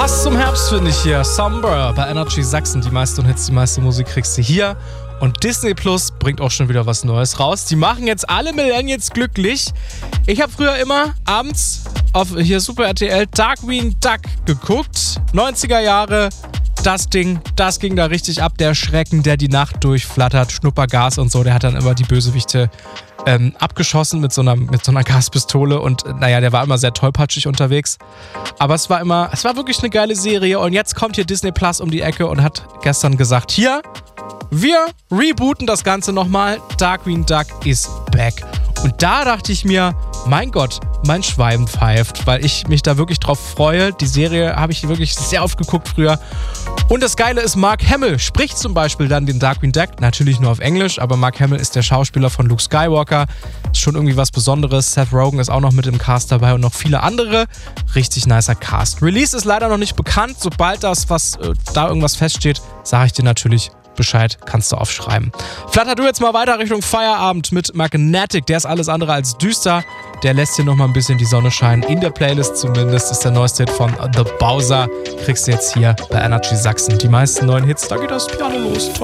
Passt zum Herbst, finde ich hier. Summer bei Energy Sachsen. Die meisten Hits, die meiste Musik kriegst du hier. Und Disney Plus bringt auch schon wieder was Neues raus. Die machen jetzt alle Millennials glücklich. Ich habe früher immer abends auf hier Super RTL Darkwing Duck geguckt. 90er Jahre. Das Ding, das ging da richtig ab. Der Schrecken, der die Nacht durchflattert, Schnuppergas und so. Der hat dann immer die Bösewichte abgeschossen mit so einer Gaspistole. Und naja, der war immer sehr tollpatschig unterwegs. Aber es war wirklich eine geile Serie. Und jetzt kommt hier Disney Plus um die Ecke und hat gestern gesagt, hier, wir rebooten das Ganze nochmal. Darkwing Duck is back. Und da dachte ich mir, mein Gott, mein Schwein pfeift, weil ich mich da wirklich drauf freue. Die Serie habe ich wirklich sehr oft geguckt früher. Und das Geile ist, Mark Hamill spricht zum Beispiel dann den Darkwing Duck, natürlich nur auf Englisch, aber Mark Hamill ist der Schauspieler von Luke Skywalker. Ist schon irgendwie was Besonderes. Seth Rogen ist auch noch mit im Cast dabei und noch viele andere. Richtig nicer Cast. Release ist leider noch nicht bekannt. Sobald da irgendwas feststeht, sage ich dir natürlich Bescheid, kannst du aufschreiben. Flatter du jetzt mal weiter Richtung Feierabend mit Magnetic. Der ist alles andere als düster. Der lässt hier nochmal ein bisschen die Sonne scheinen. In der Playlist zumindest ist der neueste Hit von The Bowser. Kriegst du jetzt hier bei Energy Sachsen. Die meisten neuen Hits, da geht das Piano los. Toll.